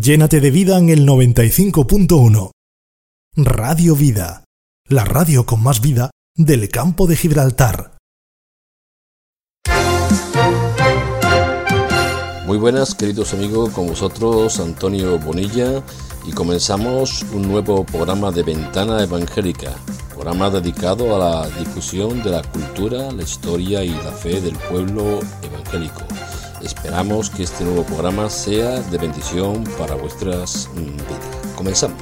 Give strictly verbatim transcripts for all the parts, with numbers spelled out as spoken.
Llénate de vida en el noventa y cinco punto uno. Radio Vida, la radio con más vida del campo de Gibraltar. Muy buenas, queridos amigos, con vosotros Antonio Bonilla, y comenzamos un nuevo programa de Ventana Evangélica, programa dedicado a la difusión de la cultura, la historia y la fe del pueblo evangélico. Esperamos que este nuevo programa sea de bendición para vuestras vidas. Comenzamos.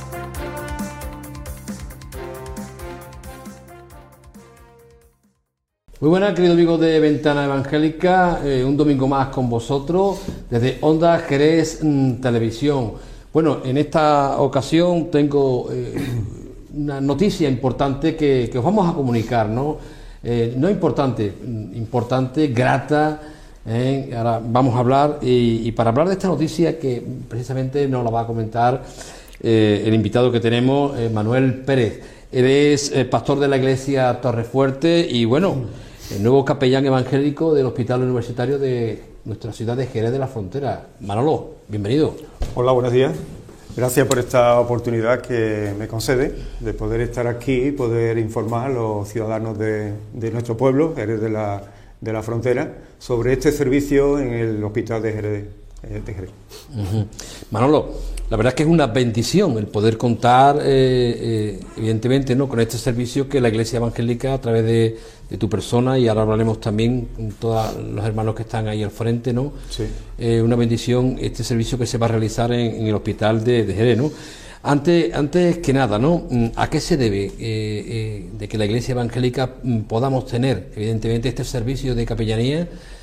Muy buenas, queridos amigos de Ventana Evangélica, eh, un domingo más con vosotros desde Onda Jerez mmm, Televisión. Bueno, en esta ocasión tengo eh, una noticia importante que, que os vamos a comunicar, ¿no? Eh, no importante, importante, grata. Eh, ahora vamos a hablar y, y para hablar de esta noticia que precisamente nos la va a comentar eh, el invitado que tenemos, eh, Manuel Pérez. Él es eh, pastor de la iglesia Torrefuerte y bueno, el nuevo capellán evangélico del Hospital Universitario de nuestra ciudad de Jerez de la Frontera. Manolo, bienvenido. Hola, buenos días. Gracias por esta oportunidad que me concede de poder estar aquí y poder informar a los ciudadanos de, de nuestro pueblo, Jerez de la, de la Frontera, sobre este servicio en el Hospital de Jerez. De Jerez. Uh-huh. Manolo, la verdad es que es una bendición el poder contar, eh, eh, evidentemente, ¿no?, con este servicio que la Iglesia Evangélica, a través de, de tu persona, y ahora hablaremos también con todos los hermanos que están ahí al frente, ¿no? Sí. Eh, una bendición este servicio que se va a realizar en, en el Hospital de, de Jerez, ¿no? Antes, antes que nada, ¿no?, ¿a qué se debe eh, eh, de que la Iglesia Evangélica podamos tener, evidentemente, este servicio de capellanía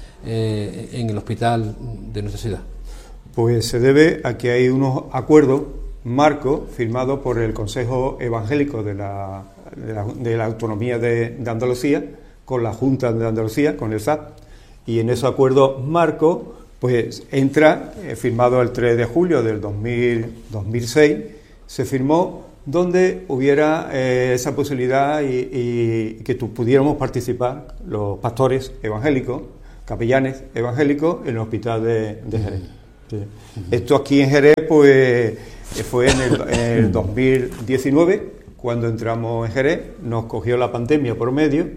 eh, en el hospital de nuestra ciudad? Pues se debe a que hay unos acuerdos marcos firmados por el Consejo Evangélico de la, de la, de la Autonomía de, de Andalucía, con la Junta de Andalucía, con el S A T, y en esos acuerdos marcos pues entra, eh, firmado el tres de julio del dos mil seis, se firmó donde hubiera eh, esa posibilidad y, y que tu, pudiéramos participar los pastores evangélicos, capellanes evangélicos en el Hospital de, de Jerez. Sí. Esto aquí en Jerez pues fue en el, en el dos mil diecinueve, cuando entramos en Jerez, nos cogió la pandemia por medio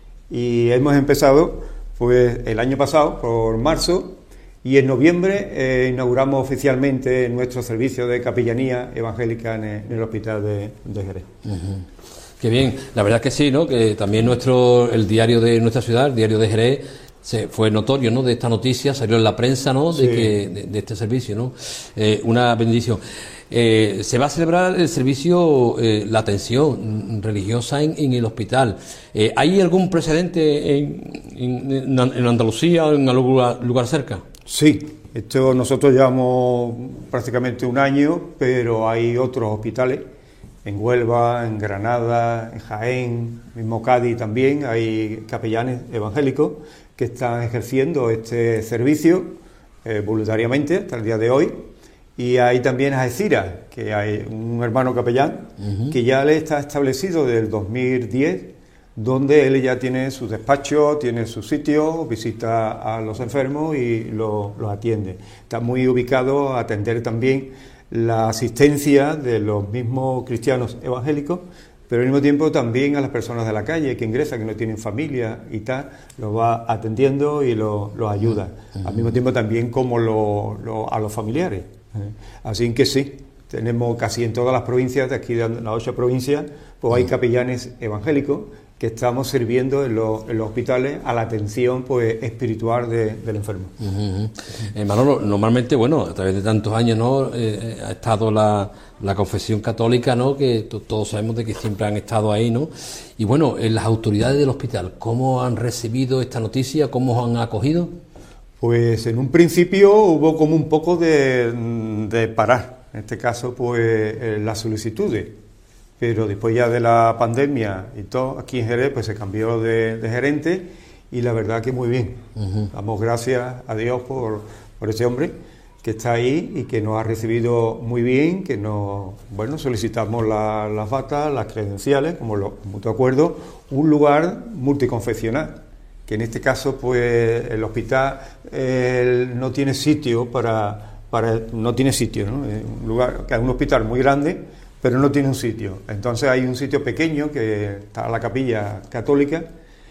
y hemos empezado pues el año pasado, por marzo, y en noviembre eh, inauguramos oficialmente nuestro servicio de capellanía evangélica en el, en el Hospital de, de Jerez. Uh-huh. Qué bien, la verdad es que sí, ¿no?, que también nuestro el diario de nuestra ciudad, el diario de Jerez, se fue notorio, ¿no?, de esta noticia, salió en la prensa, ¿no?, de, sí. que, de, de este servicio, ¿no? Eh, una bendición. Eh, se va a celebrar el servicio, eh, la atención religiosa en, en el hospital. Eh, ¿Hay algún precedente en, en, en Andalucía o en algún lugar, lugar cerca? Sí, esto nosotros llevamos prácticamente un año, pero hay otros hospitales, en Huelva, en Granada, en Jaén, mismo Cádiz también, hay capellanes evangélicos que están ejerciendo este servicio eh, voluntariamente hasta el día de hoy, y hay también Algeciras, que hay un hermano capellán uh-huh. que ya le está establecido desde el dos mil diez, donde él ya tiene su despacho, tiene su sitio, visita a los enfermos y los lo atiende. Está muy ubicado a atender también la asistencia de los mismos cristianos evangélicos, pero al mismo tiempo también a las personas de la calle que ingresan, que no tienen familia y tal, los va atendiendo y los lo ayuda. Uh-huh. Al mismo tiempo también como lo, lo, a los familiares. Así que sí, tenemos casi en todas las provincias, de aquí de las ocho provincias, pues hay capellanes evangélicos que estamos sirviendo en los, en los hospitales a la atención pues espiritual de, del enfermo. Uh-huh. eh, Manolo, normalmente, bueno, a través de tantos años, ¿no?, eh, ha estado la, la confesión católica, ¿no?, que t- todos sabemos de que siempre han estado ahí, ¿no? Y bueno, eh, las autoridades del hospital, ¿cómo han recibido esta noticia? ¿Cómo han acogido? Pues en un principio hubo como un poco de, de parar, en este caso pues eh, las solicitudes. Pero después ya de la pandemia y todo, aquí en Jerez pues se cambió de, de gerente y la verdad que muy bien. Uh-huh. Damos gracias a Dios por, por ese hombre que está ahí y que nos ha recibido muy bien, que nos, bueno, solicitamos la, las batas, las credenciales, como lo mutuo acuerdo, un lugar multiconfesional, que en este caso pues el hospital eh, no tiene sitio para, para, no tiene sitio, ¿no? Es un lugar, que es un hospital muy grande, pero no tiene un sitio. Entonces hay un sitio pequeño que está la capilla católica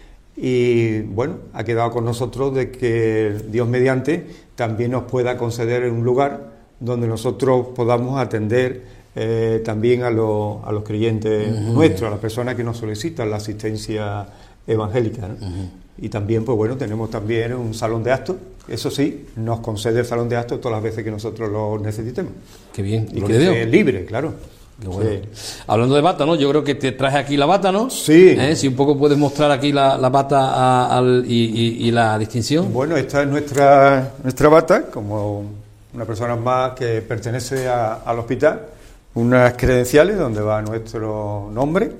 y bueno, ha quedado con nosotros de que Dios mediante también nos pueda conceder un lugar donde nosotros podamos atender eh, también a, lo, a los creyentes uh-huh. nuestros, a las personas que nos solicitan la asistencia evangélica, ¿no? Uh-huh. Y también, pues bueno, tenemos también un salón de actos. Eso sí, nos concede el salón de actos todas las veces que nosotros lo necesitemos. Qué bien. Y que sea libre, claro. Bueno. Sí. Hablando de bata, ¿no? Yo creo que te traje aquí la bata, ¿no? Sí. ¿Eh? Si un poco puedes mostrar aquí la, la bata a, al, y, y, y la distinción. Bueno, esta es nuestra, nuestra bata, como una persona más que pertenece a, al hospital. Unas credenciales donde va nuestro nombre,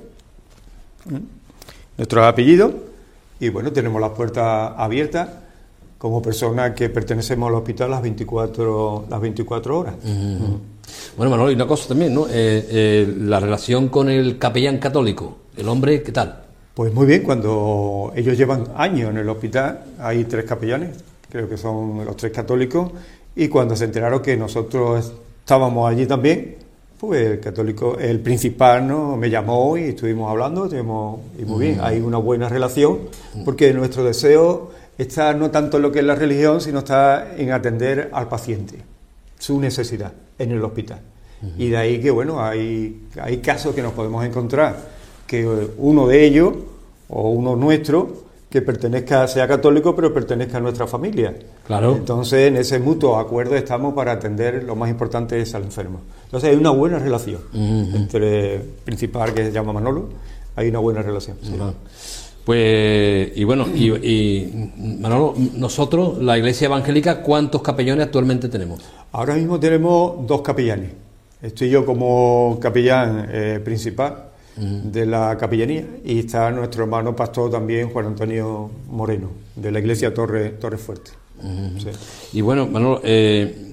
nuestros apellidos. Y bueno, tenemos las puertas abiertas como personas que pertenecemos al hospital las veinticuatro, las veinticuatro horas. Uh-huh. Uh-huh. Bueno, Manolo, y una cosa también, ¿no? Eh, eh, la relación con el capellán católico, el hombre, ¿qué tal? Pues muy bien, cuando ellos llevan años en el hospital, hay tres capellanes, creo que son los tres católicos, y cuando se enteraron que nosotros estábamos allí también, pues el católico, el principal, ¿no?, me llamó y estuvimos hablando, estuvimos, y muy bien, hay una buena relación, porque nuestro deseo está no tanto en lo que es la religión, sino está en atender al paciente, su necesidad en el hospital. Uh-huh. Y de ahí que, bueno, hay, hay casos que nos podemos encontrar, que uno de ellos, o uno nuestro, que pertenezca, sea católico, pero pertenezca a nuestra familia. Claro. Entonces, en ese mutuo acuerdo estamos para atender lo más importante es al enfermo. Entonces, hay una buena relación uh-huh. entre el principal, que se llama Manolo, hay una buena relación. Sí. Uh-huh. Pues, y bueno, y, y Manolo, nosotros, la Iglesia Evangélica, ¿cuántos capellanes actualmente tenemos? Ahora mismo tenemos dos capellanes. Estoy yo como capellán eh, principal uh-huh. de la capellanía, y está nuestro hermano pastor también, Juan Antonio Moreno, de la iglesia Torre, Torre Fuerte. Uh-huh. Sí. Y bueno, Manolo, eh,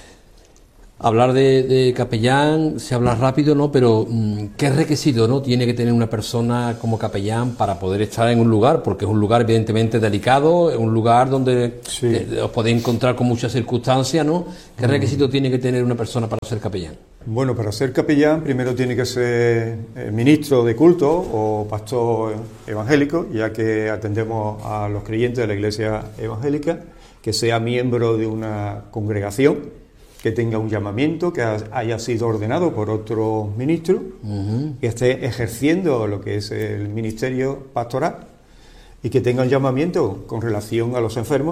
hablar de, de capellán se habla rápido, ¿no? Pero ¿qué requisito, no, tiene que tener una persona como capellán para poder estar en un lugar? Porque es un lugar evidentemente delicado, es un lugar donde sí. eh, os podéis encontrar con muchas circunstancias, ¿no? ¿Qué mm. requisito tiene que tener una persona para ser capellán? Bueno, para ser capellán primero tiene que ser eh, ministro de culto o pastor evangélico, ya que atendemos a los creyentes de la iglesia evangélica, que sea miembro de una congregación, que tenga un llamamiento, que haya sido ordenado por otro ministro, uh-huh. que esté ejerciendo lo que es el ministerio pastoral y que tenga un llamamiento con relación a los enfermos.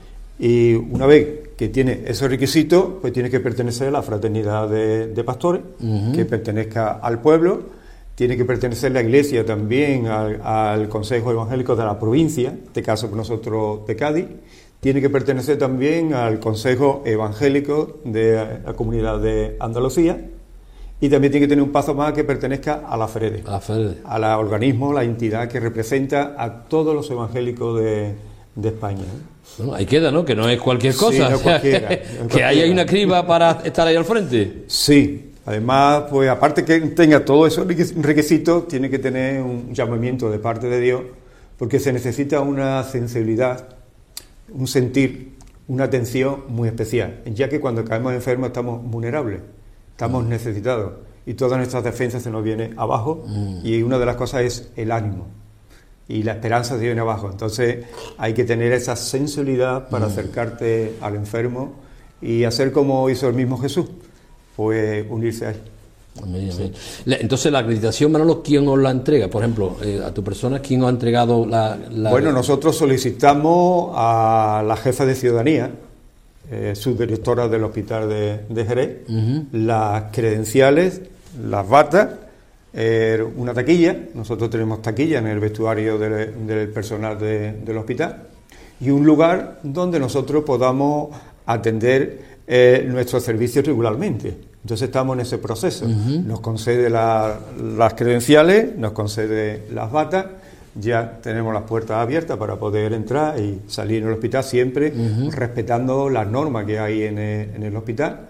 Y una vez que tiene esos requisitos, pues tiene que pertenecer a la fraternidad de, de pastores, uh-huh. que pertenezca al pueblo, tiene que pertenecer la iglesia también al, al Consejo Evangélico de la provincia, en este caso nosotros de Cádiz. Tiene que pertenecer también al Consejo Evangélico de la Comunidad de Andalucía, y también tiene que tener un paso más que pertenezca a la FREDE, a la FREDE, a la organismo, la entidad que representa a todos los evangélicos de, de España. Bueno, ahí queda, ¿no? Que no es cualquier cosa. Sí, no o sea, cualquiera, que, no que haya una criba para estar ahí al frente. Sí, además, pues aparte que tenga todos esos requisitos, tiene que tener un llamamiento de parte de Dios, porque se necesita una sensibilidad, un sentir, una atención muy especial, ya que cuando caemos enfermos estamos vulnerables, estamos mm. necesitados, y todas nuestras defensas se nos vienen abajo, mm. y una de las cosas es el ánimo, y la esperanza se viene abajo. Entonces hay que tener esa sensibilidad para mm. acercarte al enfermo y hacer como hizo el mismo Jesús, pues unirse a él. Amén, amén. Sí. Entonces, la acreditación, Manolo, ¿quién os la entrega? Por ejemplo, eh, a tu persona, ¿quién os ha entregado la, la...? Bueno, nosotros solicitamos a la jefa de ciudadanía, eh, subdirectora del hospital de, de Jerez, uh-huh. las credenciales, las batas, eh, una taquilla. Nosotros tenemos taquilla en el vestuario de, del personal de, del hospital, y un lugar donde nosotros podamos atender eh, nuestros servicios regularmente. Entonces estamos en ese proceso. Uh-huh. Nos concede la, las credenciales, nos concede las batas, ya tenemos las puertas abiertas para poder entrar y salir en el hospital, siempre uh-huh. respetando las normas que hay en el, en el hospital,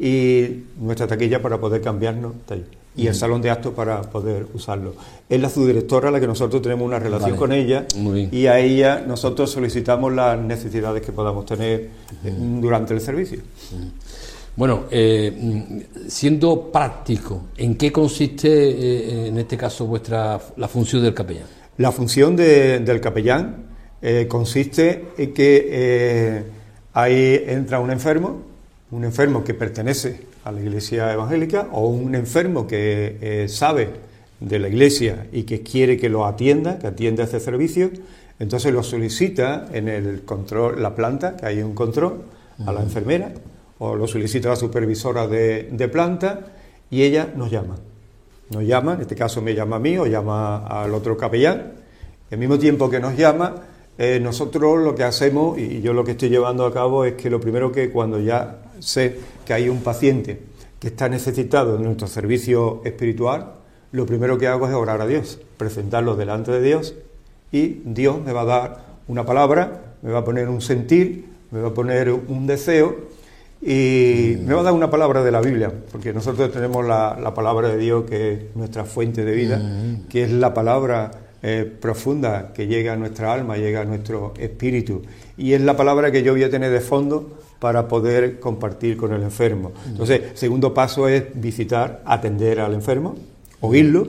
y nuestra taquilla para poder cambiarnos y uh-huh. el salón de actos para poder usarlo. Es la subdirectora la que nosotros tenemos una relación vale. con ella, y a ella nosotros solicitamos las necesidades que podamos tener uh-huh. durante el servicio. Uh-huh. Bueno, eh, siendo práctico, ¿en qué consiste eh, en este caso vuestra la función del capellán? La función de, del capellán eh, consiste en que eh, ahí entra un enfermo, un enfermo que pertenece a la Iglesia evangélica o un enfermo que eh, sabe de la Iglesia y que quiere que lo atienda, que atienda este servicio, entonces lo solicita en el control, la planta, que hay un control, a la enfermera, o lo solicita a la supervisora de, de planta y ella nos llama. Nos llama, en este caso me llama a mí o llama al otro capellán. Al mismo tiempo que nos llama, eh, nosotros lo que hacemos, y yo lo que estoy llevando a cabo, es que lo primero que cuando ya sé que hay un paciente que está necesitado de nuestro servicio espiritual, lo primero que hago es orar a Dios, presentarlo delante de Dios y Dios me va a dar una palabra, me va a poner un sentir, me va a poner un deseo y me va a dar una palabra de la Biblia, porque nosotros tenemos la, la palabra de Dios que es nuestra fuente de vida, que es la palabra eh, profunda que llega a nuestra alma, llega a nuestro espíritu, y es la palabra que yo voy a tener de fondo para poder compartir con el enfermo. Entonces, segundo paso es visitar, atender al enfermo, oírlo,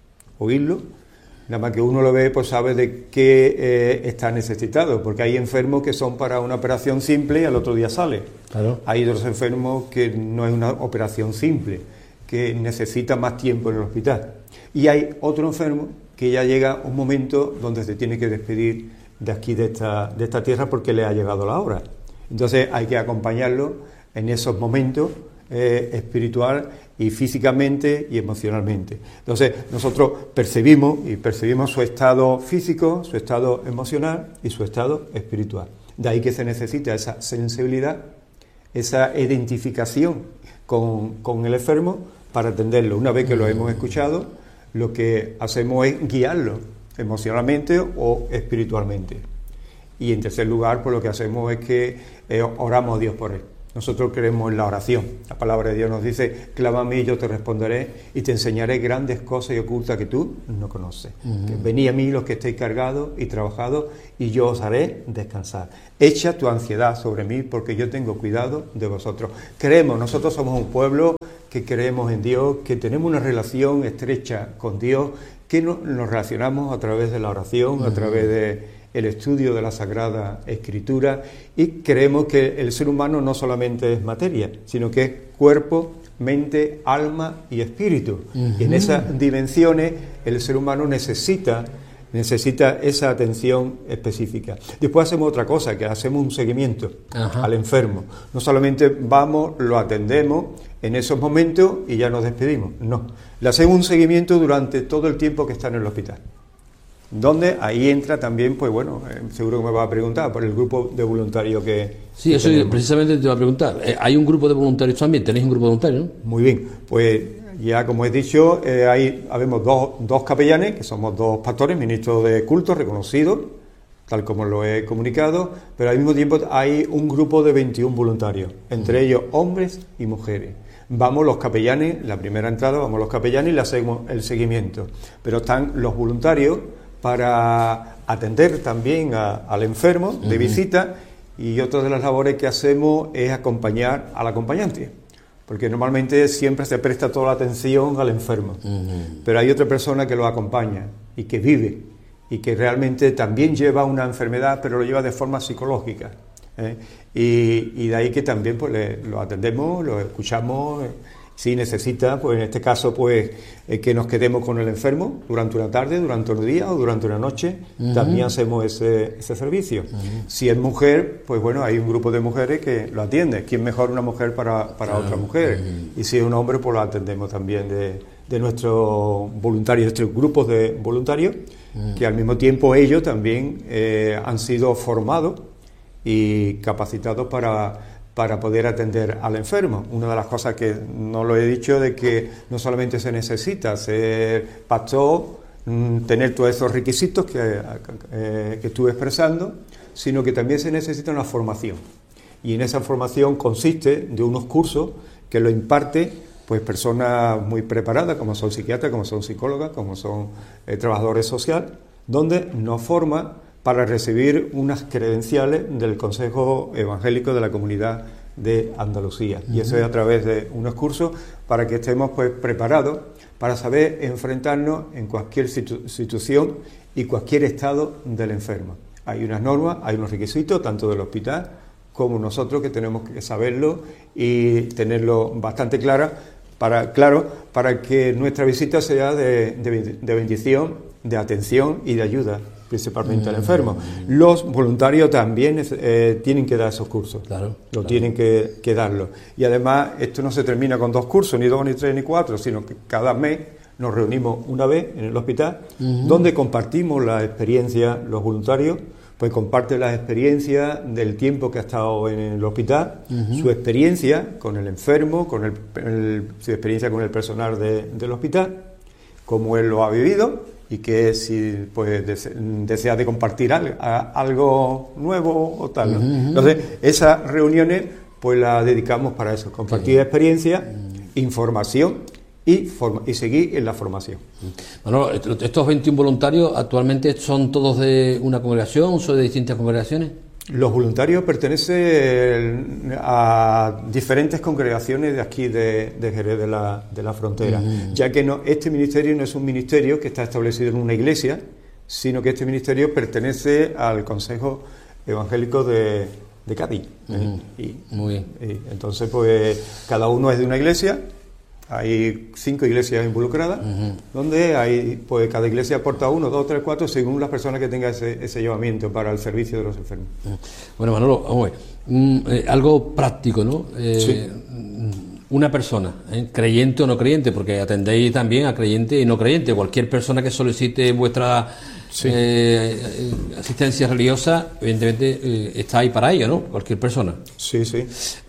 oírlo. Nada más que uno lo ve, pues sabe de qué eh, está necesitado, porque hay enfermos que son para una operación simple y al otro día sale. Claro. Hay otros enfermos que no es una operación simple, que necesita más tiempo en el hospital. Y hay otro enfermo que ya llega un momento donde se tiene que despedir de aquí, de esta, de esta tierra, porque le ha llegado la hora. Entonces hay que acompañarlo en esos momentos eh, espiritual y físicamente y emocionalmente. Entonces nosotros percibimos y percibimos su estado físico, su estado emocional y su estado espiritual. De ahí que se necesita esa sensibilidad, esa identificación con, con el enfermo para atenderlo. Una vez que lo hemos escuchado, lo que hacemos es guiarlo emocionalmente o espiritualmente. Y en tercer lugar, pues lo que hacemos es que eh, oramos a Dios por él. Nosotros creemos en la oración. La palabra de Dios nos dice: clama a mí y yo te responderé y te enseñaré grandes cosas y ocultas que tú no conoces. Uh-huh. Que venid a mí los que estéis cargados y trabajados y yo os haré descansar. Echa tu ansiedad sobre mí porque yo tengo cuidado de vosotros. Creemos, nosotros somos un pueblo que creemos en Dios, que tenemos una relación estrecha con Dios, que no, nos relacionamos a través de la oración, uh-huh. a través de el estudio de la Sagrada Escritura, y creemos que el ser humano no solamente es materia, sino que es cuerpo, mente, alma y espíritu. Uh-huh. Y en esas dimensiones el ser humano necesita, necesita esa atención específica. Después hacemos otra cosa, que hacemos un seguimiento uh-huh. al enfermo. No solamente vamos, lo atendemos en esos momentos y ya nos despedimos. No, le hacemos un seguimiento durante todo el tiempo que está en el hospital. Donde ahí entra también, pues bueno, eh, seguro que me va a preguntar por el grupo de voluntarios que... Sí, que eso tenemos. Precisamente te va a preguntar. Eh, ¿Hay un grupo de voluntarios también? ¿Tenéis un grupo de voluntarios, no? Muy bien, pues ya como he dicho, eh, ahí habemos dos, dos capellanes, que somos dos pastores, ministros de culto reconocidos, tal como lo he comunicado, pero al mismo tiempo hay un grupo de veintiún voluntarios, entre ellos hombres y mujeres. Vamos los capellanes, la primera entrada, vamos los capellanes y le hacemos el seguimiento, pero están los voluntarios para atender también a, al enfermo de uh-huh. visita, y otra de las labores que hacemos es acompañar al acompañante, porque normalmente siempre se presta toda la atención al enfermo, uh-huh. pero hay otra persona que lo acompaña y que vive y que realmente también lleva una enfermedad, pero lo lleva de forma psicológica, ¿eh? y, y de ahí que también pues le, lo atendemos, lo escuchamos. eh, Si necesita, pues en este caso, pues eh, que nos quedemos con el enfermo durante una tarde, durante un día o durante una noche, uh-huh. también hacemos ese, ese servicio. Uh-huh. Si es mujer, pues bueno, hay un grupo de mujeres que lo atiende. ¿Quién mejor una mujer para, para uh-huh. otra mujer? Uh-huh. Y si es un hombre, pues lo atendemos también de, de nuestros voluntarios, de estos grupos de voluntarios, uh-huh. que al mismo tiempo ellos también eh, han sido formados y capacitados para... para poder atender al enfermo. Una de las cosas que no lo he dicho, de que no solamente se necesita ser pastor, mmm, tener todos esos requisitos que, eh, que estuve expresando, sino que también se necesita una formación. Y en esa formación consiste de unos cursos que lo imparte pues personas muy preparadas, como son psiquiatras, como son psicólogas, como son eh, trabajadores sociales, donde nos forma para recibir unas credenciales del Consejo Evangélico de la Comunidad de Andalucía. Uh-huh. Y eso es a través de unos cursos para que estemos pues preparados para saber enfrentarnos en cualquier situ- situación y cualquier estado del enfermo. Hay unas normas, hay unos requisitos, tanto del hospital como nosotros, que tenemos que saberlo y tenerlo bastante clara, para, claro, para que nuestra visita sea de, de, de bendición, de atención y de ayuda, principalmente mm. al enfermo. Los voluntarios también eh, tienen que dar esos cursos, claro, lo claro. tienen que, que darlo. Y además, esto no se termina con dos cursos, ni dos, ni tres, ni cuatro, sino que cada mes nos reunimos una vez en el hospital, uh-huh. donde compartimos la experiencia, los voluntarios, pues comparten las experiencias del tiempo que ha estado en el hospital, uh-huh. su experiencia con el enfermo, con el, el, su experiencia con el personal de, del hospital, cómo él lo ha vivido y que si pues dese, desea de compartir algo, algo nuevo o tal, ¿no? Uh-huh. Entonces, esas reuniones pues las dedicamos para eso, compartir sí. experiencia, uh-huh. información y, forma, y seguir en la formación. Bueno, estos veintiún voluntarios actualmente son todos de una congregación, son de distintas congregaciones. Los voluntarios pertenecen a diferentes congregaciones de aquí de, de Jerez de la, de la Frontera, uh-huh. ya que no, este ministerio no es un ministerio que está establecido en una iglesia, sino que este ministerio pertenece al Consejo Evangélico de, de Cádiz. Uh-huh. ¿eh? Y, Muy bien. Y entonces, pues, cada uno es de una iglesia. Hay cinco iglesias involucradas, uh-huh. donde hay, pues cada iglesia aporta uno, dos, tres, cuatro, según las personas que tengan ese, ese llamamiento para el servicio de los enfermos. Uh-huh. Bueno, Manolo, vamos a ver, mm, eh, algo práctico, ¿no? Eh, sí. Una persona, ¿eh? creyente o no creyente, porque atendéis también a creyente y no creyente. Cualquier persona que solicite vuestra sí. eh, asistencia religiosa, evidentemente eh, está ahí para ello, ¿no? Cualquier persona. Sí, sí.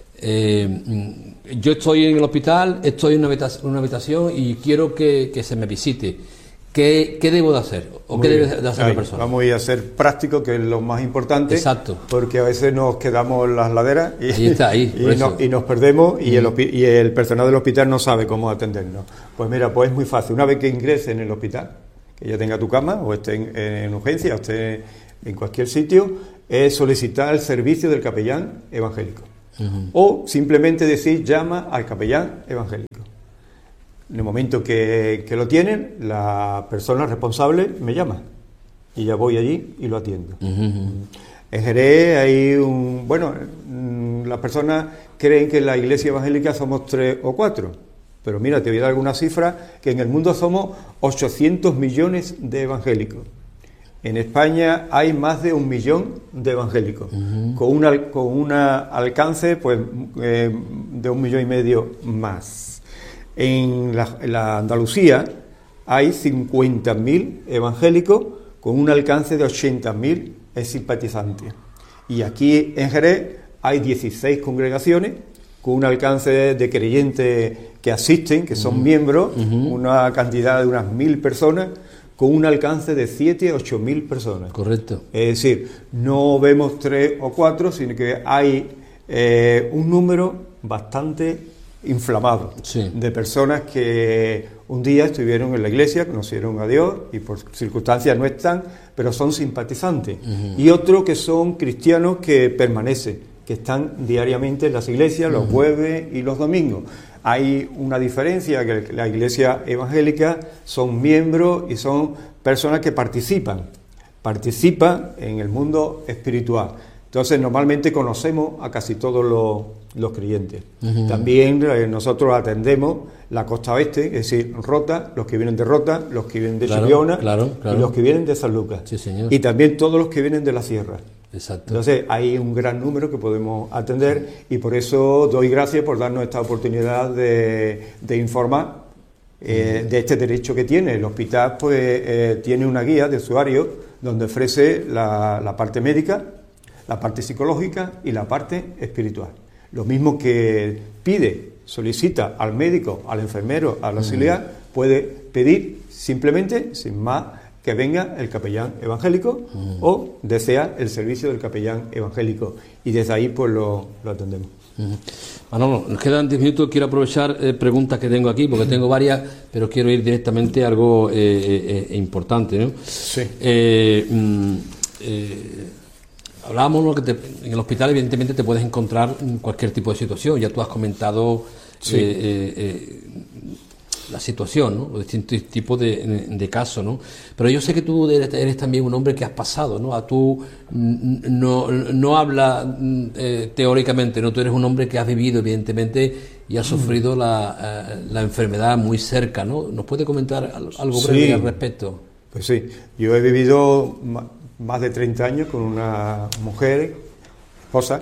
Eh, yo estoy en el hospital, estoy en una habitación, una habitación y quiero que, que se me visite. ¿Qué, qué debo de hacer? ¿O Muy qué bien. debe de hacer Ahí, la persona? Vamos a ir a ser prácticos, que es lo más importante. Exacto. Porque a veces nos quedamos en las laderas y, ahí está, ahí, y, nos, y nos perdemos y, mm. el, y el personal del hospital no sabe cómo atendernos. Pues mira, pues es muy fácil. Una vez que ingrese en el hospital, que ya tenga tu cama o esté en, en urgencia o esté en cualquier sitio, es solicitar el servicio del capellán evangélico. Uh-huh. O simplemente decir, llama al capellán evangélico. En el momento que, que lo tienen, la persona responsable me llama y ya voy allí y lo atiendo. Uh-huh. En Jerez hay un... Bueno, las personas creen que en la iglesia evangélica somos tres o cuatro, pero mira, te voy a dar alguna cifra, que en el mundo somos ochocientos millones de evangélicos. En España hay más de un millón de evangélicos, uh-huh. con un con una alcance pues eh, de un millón y medio más. En la, en la Andalucía hay cincuenta mil evangélicos con un alcance de ochenta mil simpatizantes. Y aquí en Jerez hay dieciséis congregaciones con un alcance de creyentes que asisten, que son uh-huh. miembros, uh-huh. una cantidad de unas mil personas, con un alcance de siete a ocho mil personas. Correcto. Es decir, no vemos tres o cuatro, sino que hay eh, un número bastante inflamado sí. de personas que un día estuvieron en la iglesia, conocieron a Dios y por circunstancias no están, pero son simpatizantes. Uh-huh. Y otros que son cristianos que permanecen, que están diariamente en las iglesias los uh-huh. jueves y los domingos. Hay una diferencia, que la iglesia evangélica son miembros y son personas que participan, participan en el mundo espiritual. Entonces, normalmente conocemos a casi todos los, los creyentes. Uh-huh. También eh, nosotros atendemos la costa oeste, es decir, Rota, los que vienen de Rota, los que vienen de claro, Chipiona claro, claro. y los que vienen de San Lucas. Sí, señor. Y también todos los que vienen de la sierra. Exacto. Entonces hay un gran número que podemos atender y por eso doy gracias por darnos esta oportunidad de, de informar eh, de este derecho que tiene. El hospital pues eh, tiene una guía de usuario donde ofrece la, la parte médica, la parte psicológica y la parte espiritual. Lo mismo que pide, solicita al médico, al enfermero, al auxiliar, uh-huh. puede pedir simplemente, sin más, que venga el capellán evangélico uh-huh. o desea el servicio del capellán evangélico y desde ahí pues lo, lo atendemos. Uh-huh. Manolo, nos quedan diez minutos, quiero aprovechar eh, preguntas que tengo aquí porque tengo varias, pero quiero ir directamente a algo eh, eh, eh, importante, ¿no? Sí. Eh, mm, eh, hablábamos, ¿no?, que te, en el hospital evidentemente te puedes encontrar cualquier tipo de situación. Ya tú has comentado sí. eh, eh, eh, la situación, ¿no?, los distintos tipos de, de casos, ¿no? Pero yo sé que tú eres, eres también un hombre que has pasado, ¿no? A tú no, no hablas eh, teóricamente, ¿no? Tú eres un hombre que has vivido, evidentemente, y has sufrido la, eh, la enfermedad muy cerca, ¿no? ¿Nos puede comentar algo breve sí. al respecto? Pues sí, yo he vivido más de treinta años con una mujer, esposa,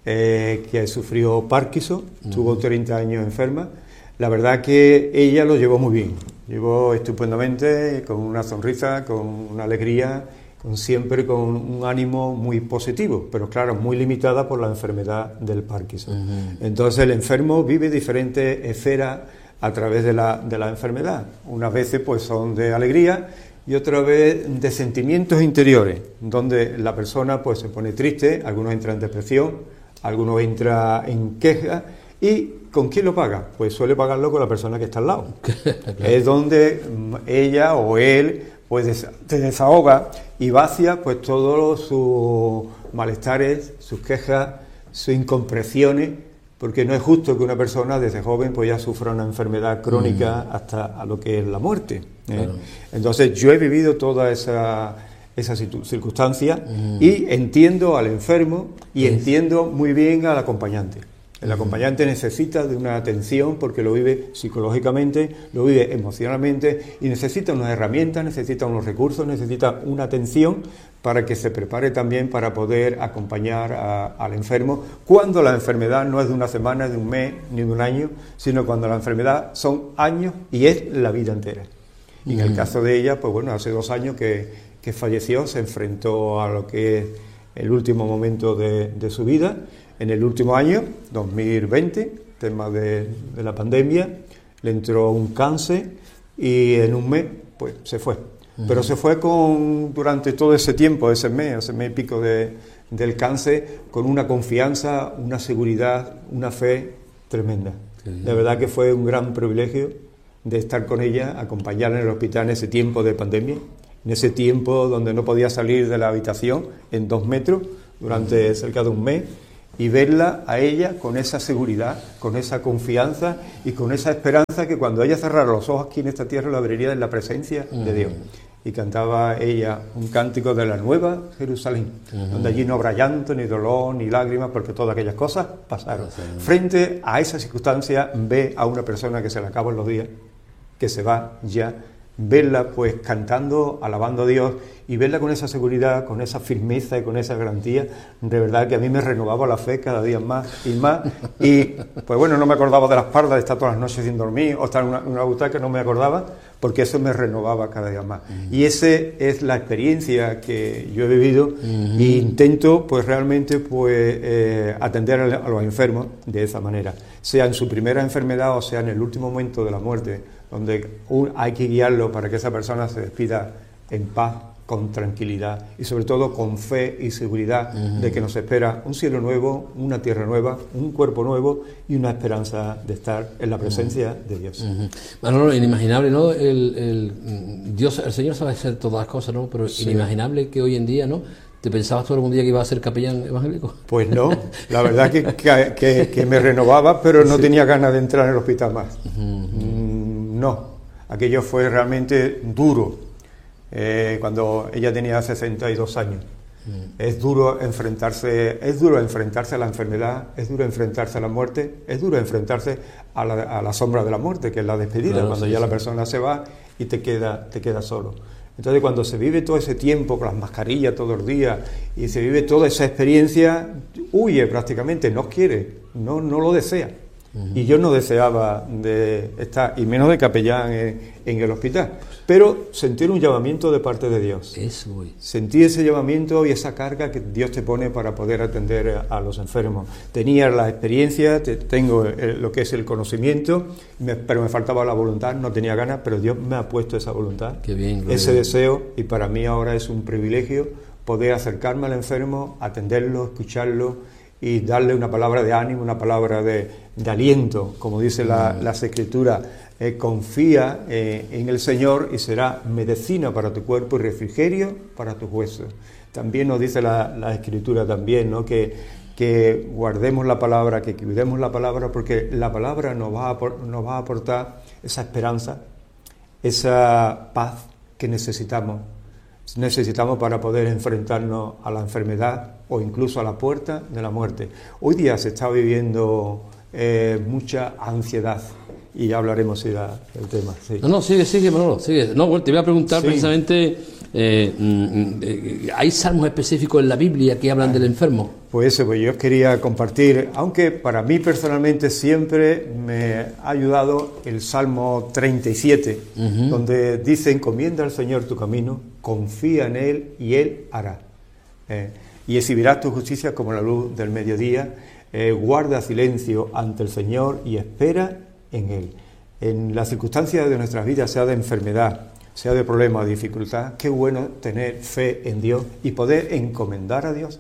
eh, que sufrió Parkinson, uh-huh. tuvo treinta años enferma. La verdad que ella lo llevó muy bien, llevó estupendamente, con una sonrisa, con una alegría, con siempre con un ánimo muy positivo, pero claro, muy limitada por la enfermedad del Parkinson. Uh-huh. Entonces el enfermo vive diferentes esferas a través de la, de la enfermedad. Unas veces pues son de alegría y otras veces de sentimientos interiores, donde la persona pues se pone triste, algunos entran en depresión, algunos entran en queja. ¿Y con quién lo paga? Pues suele pagarlo con la persona que está al lado. Claro. Es donde ella o él pues se desahoga y vacía pues todos sus malestares, sus quejas, sus incomprensiones, porque no es justo que una persona desde joven pues ya sufra una enfermedad crónica mm. hasta a lo que es la muerte. ¿eh? Claro. Entonces yo he vivido toda esa, esa circunstancia mm. y entiendo al enfermo y es. entiendo muy bien al acompañante. El acompañante necesita de una atención porque lo vive psicológicamente, lo vive emocionalmente y necesita unas herramientas, necesita unos recursos, necesita una atención para que se prepare también para poder acompañar a, al enfermo cuando la enfermedad no es de una semana, de un mes, ni de un año, sino cuando la enfermedad son años y es la vida entera. Y en el caso de ella, pues bueno, hace dos años que, que falleció, se enfrentó a lo que es el último momento de, de su vida. En el último año, dos mil veinte, tema de, de la pandemia, le entró un cáncer y en un mes pues se fue. Uh-huh. Pero se fue con durante todo ese tiempo, ese mes, ese mes y pico de, del cáncer, con una confianza, una seguridad, una fe tremenda. Uh-huh. La verdad que fue un gran privilegio de estar con ella, acompañarla en el hospital en ese tiempo de pandemia, en ese tiempo donde no podía salir de la habitación en dos metros durante uh-huh. cerca de un mes, y verla a ella con esa seguridad, con esa confianza y con esa esperanza que cuando ella cerrara los ojos aquí en esta tierra la vería en la presencia uh-huh. de Dios. Y cantaba ella un cántico de la Nueva Jerusalén, uh-huh. donde allí no habrá llanto, ni dolor, ni lágrimas, porque todas aquellas cosas pasaron. Uh-huh. Frente a esa circunstancia, ve a una persona que se le acaban los días, que se va ya, verla pues cantando, alabando a Dios y verla con esa seguridad, con esa firmeza y con esa garantía, de verdad que a mí me renovaba la fe cada día más y más. Y pues bueno, no me acordaba de las pardas, de estar todas las noches sin dormir o estar en una, una butaca, no me acordaba, porque eso me renovaba cada día más. Uh-huh. Y esa es la experiencia que yo he vivido uh-huh. e intento pues realmente pues eh, atender a, a los enfermos de esa manera, sea en su primera enfermedad o sea en el último momento de la muerte, donde un, hay que guiarlo para que esa persona se despida en paz, con tranquilidad y sobre todo con fe y seguridad uh-huh. de que nos espera un cielo nuevo, una tierra nueva, un cuerpo nuevo y una esperanza de estar en la presencia uh-huh. de Dios. Uh-huh. Bueno, inimaginable, ¿no? El, el Dios, el Señor sabe hacer todas las cosas, ¿no? Pero sí. inimaginable que hoy en día, ¿no? ¿Te pensabas tú algún día que iba a ser capellán evangélico? Pues no, la verdad que, que, que, que me renovaba, pero no sí. tenía ganas de entrar en el hospital más. Uh-huh. Mm, no, aquello fue realmente duro. Eh, cuando ella tenía sesenta y dos años. Mm. Es duro enfrentarse, es duro enfrentarse a la enfermedad, es duro enfrentarse a la muerte, es duro enfrentarse a la, a la sombra de la muerte, que es la despedida, claro, cuando sí, ya sí. la persona se va y te queda, te queda solo. Entonces cuando se vive todo ese tiempo con las mascarillas todos los días y se vive toda esa experiencia, huye prácticamente, no quiere, no, no lo desea. Uh-huh. Y yo no deseaba de estar, y menos de capellán en, en el hospital, pero sentir un llamamiento de parte de Dios. Eso, güey. Sentí ese llamamiento y esa carga que Dios te pone para poder atender a, a los enfermos. Tenía la experiencia, te, tengo el, lo que es el conocimiento, me, pero me faltaba la voluntad, no tenía ganas, pero Dios me ha puesto esa voluntad, Qué bien, ese bien. deseo, y para mí ahora es un privilegio poder acercarme al enfermo, atenderlo, escucharlo, y darle una palabra de ánimo, una palabra de, de aliento, como dice la, las Escrituras, eh, confía eh, en el Señor y será medicina para tu cuerpo y refrigerio para tus huesos. también nos dice la, la Escritura también, ¿no? Que, que guardemos la palabra, que cuidemos la palabra, porque la palabra nos va a, nos va a aportar esa esperanza, esa paz que necesitamos. Necesitamos para poder enfrentarnos a la enfermedad o incluso a la puerta de la muerte. Hoy día se está viviendo eh, mucha ansiedad. Y ya hablaremos sí, da, del tema. Sí. No, no, sigue, sigue, Manolo, sigue. No, bueno, te voy a preguntar Sí. precisamente, eh, mm, eh, ¿hay salmos específicos en la Biblia que hablan del enfermo? Pues eso, pues yo os quería compartir, aunque para mí personalmente siempre me ha ayudado el Salmo treinta y siete, uh-huh. donde dice, encomienda al Señor tu camino, confía en Él y Él hará. Eh, y exhibirás tu justicia como la luz del mediodía, eh, guarda silencio ante el Señor y espera en Él. En las circunstancias de nuestras vidas, sea de enfermedad, sea de problema o dificultad, qué bueno tener fe en Dios y poder encomendar a Dios,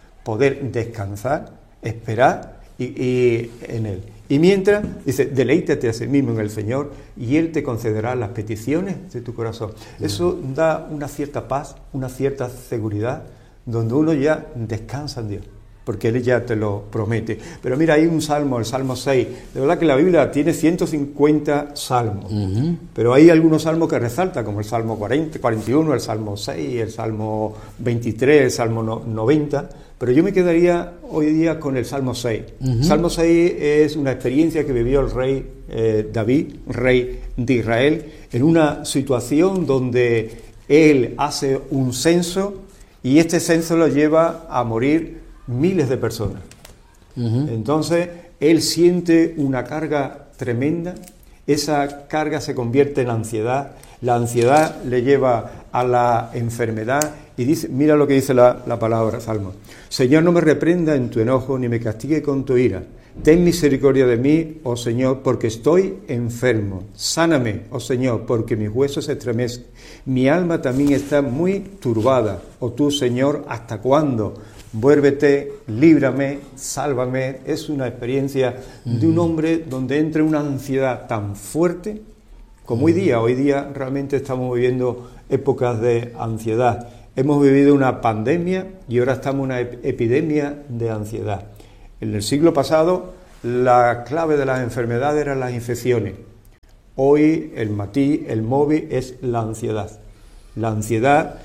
poder descansar, esperar y, y en Él. Y mientras, dice, deleítate a sí mismo en el Señor y Él te concederá las peticiones de tu corazón. Eso da una cierta paz, una cierta seguridad, donde uno ya descansa en Dios, porque Él ya te lo promete. Pero mira, hay un salmo, el Salmo seis. De verdad que la Biblia tiene ciento cincuenta salmos, uh-huh. pero hay algunos salmos que resaltan, como el Salmo cuarenta, cuarenta y uno, el Salmo seis, el Salmo veintitrés, el Salmo noventa, pero yo me quedaría hoy día con el Salmo seis. Uh-huh. Salmo seis es una experiencia que vivió el rey eh, David, rey de Israel, en una situación donde él hace un censo y este censo lo lleva a morir miles de personas. Uh-huh. Entonces, él siente una carga tremenda, esa carga se convierte en ansiedad, la ansiedad le lleva a la enfermedad y dice, mira lo que dice la, la palabra, Salmo. Señor, no me reprenda en tu enojo, ni me castigue con tu ira. Ten misericordia de mí, oh Señor, porque estoy enfermo. Sáname, oh Señor, porque mis huesos se estremecen. Mi alma también está muy turbada. Oh tú, Señor, ¿hasta cuándo? Vuélvete, líbrame, sálvame. Es una experiencia de un hombre donde entra una ansiedad tan fuerte como hoy día. Hoy día realmente estamos viviendo épocas de ansiedad. Hemos vivido una pandemia y ahora estamos en una ep- epidemia de ansiedad. En el siglo pasado la clave de las enfermedades eran las infecciones. Hoy el matiz, el móvil es la ansiedad. La ansiedad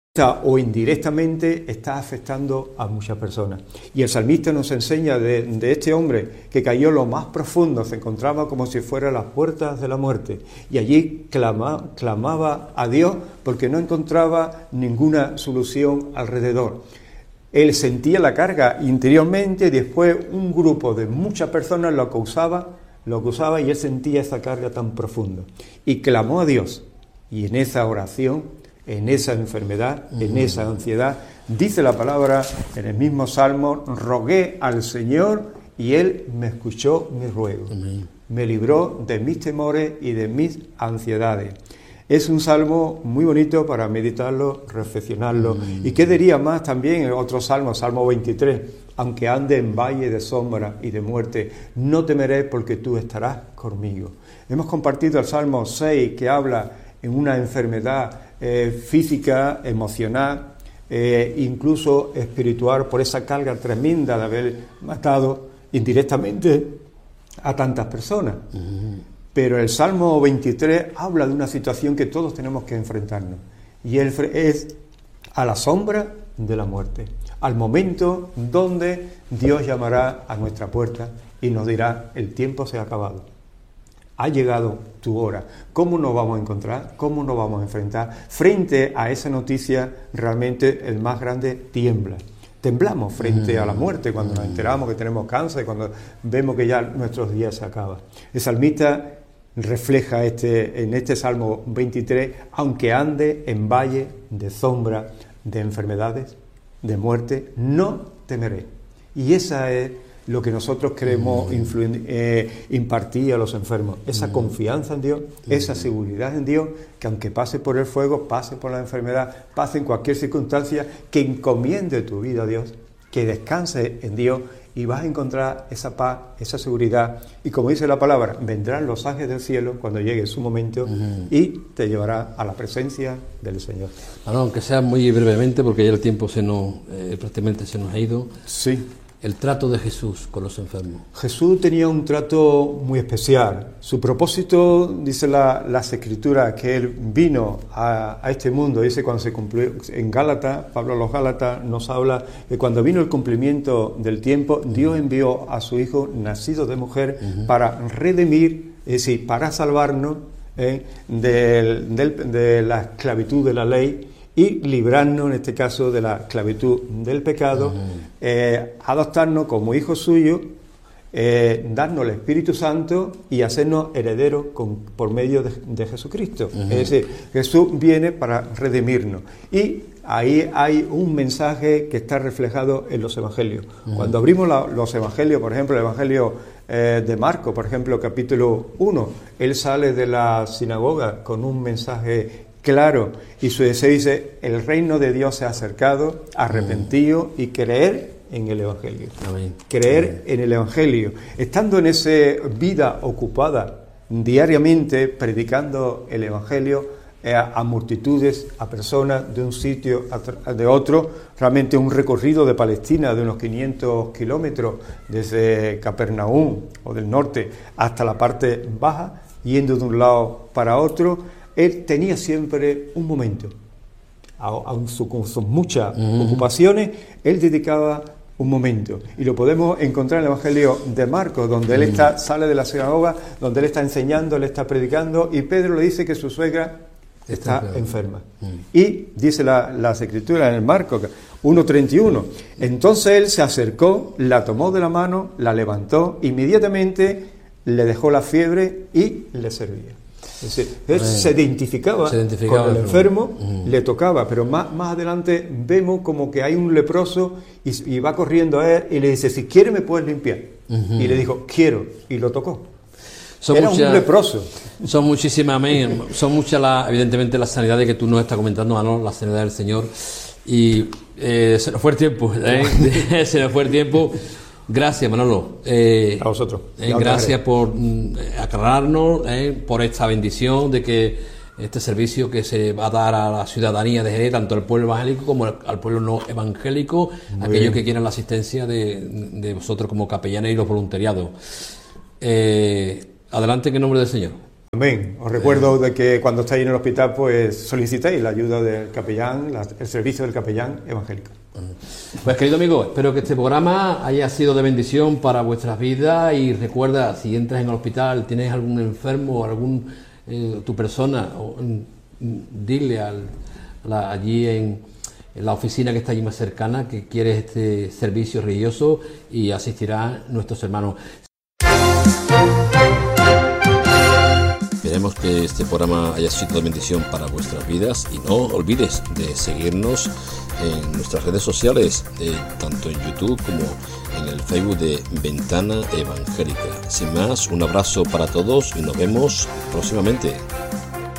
o indirectamente está afectando a muchas personas. Y el salmista nos enseña de, de este hombre que cayó en lo más profundo, se encontraba como si fuera a las puertas de la muerte, y allí clama, clamaba a Dios porque no encontraba ninguna solución alrededor. Él sentía la carga interiormente y después un grupo de muchas personas lo acusaba, lo acusaba y él sentía esa carga tan profunda. Y clamó a Dios, y en esa oración, en esa enfermedad, uh-huh. en esa ansiedad, dice la palabra en el mismo Salmo, rogué al Señor y Él me escuchó mi ruego, uh-huh. me libró de mis temores y de mis ansiedades. Es un salmo muy bonito para meditarlo, reflexionarlo. Uh-huh. ¿Y qué diría más también en otro salmo, Salmo veintitrés? Aunque ande en valle de sombra y de muerte, no temeré porque tú estarás conmigo. Hemos compartido el Salmo seis, que habla en una enfermedad eh, física, emocional, eh, incluso espiritual, por esa carga tremenda de haber matado indirectamente a tantas personas. Uh-huh. Pero el Salmo veintitrés habla de una situación que todos tenemos que enfrentarnos, y es a la sombra de la muerte, al momento donde Dios llamará a nuestra puerta y nos dirá, el tiempo se ha acabado. Ha llegado tu hora. ¿Cómo nos vamos a encontrar? ¿Cómo nos vamos a enfrentar? Frente a esa noticia, realmente el más grande tiembla. Temblamos frente a la muerte cuando nos enteramos que tenemos cáncer, cuando vemos que ya nuestros días se acaban. El salmista refleja este, en este Salmo veintitrés, aunque ande en valle de sombra, de enfermedades, de muerte, no temeré. Y esa es lo que nosotros queremos influ- eh, impartir a los enfermos, esa confianza en Dios, esa seguridad en Dios, que aunque pase por el fuego, pase por la enfermedad, pase en cualquier circunstancia, que encomiende tu vida a Dios, que descanse en Dios y vas a encontrar esa paz, esa seguridad, y como dice la palabra, vendrán los ángeles del cielo cuando llegue su momento uh-huh. y te llevará a la presencia del Señor. Bueno, aunque sea muy brevemente, porque ya el tiempo se nos eh, prácticamente se nos ha ido. Sí. El trato de Jesús con los enfermos. Jesús tenía un trato muy especial. Su propósito, dice la, las Escrituras, que Él vino a, a este mundo. Dice cuando se cumplió en Gálatas, Pablo a los Gálatas nos habla que cuando vino el cumplimiento del tiempo, uh-huh. Dios envió a su Hijo nacido de mujer uh-huh. para redimir, es decir, para salvarnos eh, del, del, de la esclavitud de la ley y librarnos, en este caso, de la esclavitud del pecado, uh-huh. eh, adoptarnos como hijos suyos, eh, darnos el Espíritu Santo y hacernos herederos con, por medio de, de Jesucristo. Uh-huh. Es decir, Jesús viene para redimirnos. Y ahí hay un mensaje que está reflejado en los evangelios. Uh-huh. Cuando abrimos la, los evangelios, por ejemplo, el evangelio eh, de Marcos, por ejemplo, capítulo uno, él sale de la sinagoga con un mensaje claro, y su deseo dice: el reino de Dios se ha acercado, arrepentido y creer en el Evangelio. Amén. Creer Amén. en el Evangelio. Estando en esa vida ocupada diariamente predicando el Evangelio eh, a multitudes, a personas de un sitio a de otro, realmente un recorrido de Palestina de unos quinientos kilómetros desde Capernaum o del norte hasta la parte baja, yendo de un lado para otro. Él tenía siempre un momento, aun con sus muchas uh-huh. ocupaciones, él dedicaba un momento, y lo podemos encontrar en el Evangelio de Marcos, donde uh-huh. él está, sale de la sinagoga, donde él está enseñando, él está predicando, y Pedro le dice que su suegra está, está enferma. Uh-huh. Y dice la, las Escrituras en el Marcos uno treinta y uno, entonces él se acercó, la tomó de la mano, la levantó, inmediatamente le dejó la fiebre y le servía. Es decir, él bueno, se, identificaba se identificaba con el enfermo, uh-huh. le tocaba, pero más, más adelante vemos como que hay un leproso y, y va corriendo a él y le dice: si quieres me puedes limpiar. Uh-huh. Y le dijo: quiero, y lo tocó. Son Era muchas, un leproso. Son muchísimas, amén. Son muchas, la, evidentemente, las sanidades que tú nos estás comentando, Manolo, la sanidad del Señor. Y eh, se nos fue el tiempo, ¿eh? se nos fue el tiempo. Gracias, Manolo. Eh, a vosotros. Eh, gracias por mm, aclararnos, eh, por esta bendición de que este servicio que se va a dar a la ciudadanía de Jerez, tanto al pueblo evangélico como al pueblo no evangélico, Muy aquellos bien. que quieran la asistencia de, de vosotros como capellanes y los voluntariados. Eh, adelante, en el nombre del Señor. Amén. Os recuerdo de que cuando estáis en el hospital, pues solicitéis la ayuda del capellán, la, el servicio del capellán evangélico. Pues, querido amigo, espero que este programa haya sido de bendición para vuestras vidas, y recuerda, si entras en el hospital, tienes algún enfermo, algún eh, tu persona, o, mm, dile al, la, allí en, en la oficina que está allí más cercana que quieres este servicio religioso, y asistirán nuestros hermanos. Esperemos que este programa haya sido de bendición para vuestras vidas, y no olvides de seguirnos en nuestras redes sociales, eh, tanto en YouTube como en el Facebook de Ventana Evangélica. Sin más, un abrazo para todos y nos vemos próximamente.